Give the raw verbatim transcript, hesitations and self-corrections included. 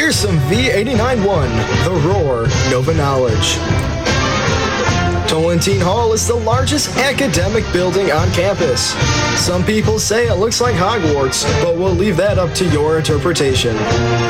Here's some V eighty-nine one, The Roar, Nova Knowledge. Tolentine Hall is the largest academic building on campus. Some people say it looks like Hogwarts, but we'll leave that up to your interpretation.